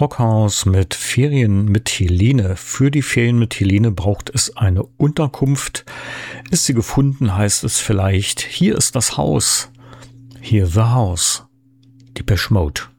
Hockhaus mit Ferien mit Helene. Für die Ferien mit Helene braucht es eine Unterkunft. Ist sie gefunden, heißt es vielleicht, hier ist das Haus. Here the house. Depeche Mode.